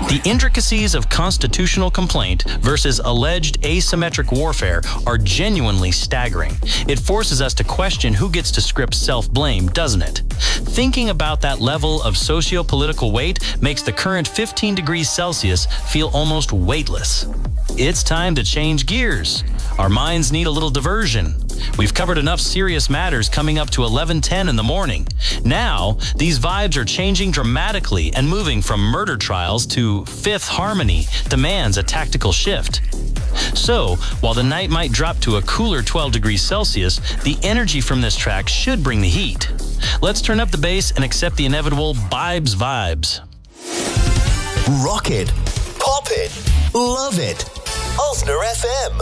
The intricacies of constitutional complaint versus alleged asymmetric warfare are genuinely staggering. It forces us to question who gets to script self-blame, doesn't it? Thinking about that level of socio-political weight makes the current 15 degrees Celsius feel almost weightless. It's time to change gears. Our minds need a little diversion. We've covered enough serious matters coming up to 11:10 in the morning. Now, these vibes are changing dramatically and moving from murder trials to Fifth Harmony demands a tactical shift. So, while the night might drop to a cooler 12 degrees Celsius, the energy from this track should bring the heat. Let's turn up the bass and accept the inevitable vibes. Rock it, pop it, love it. Osner FM.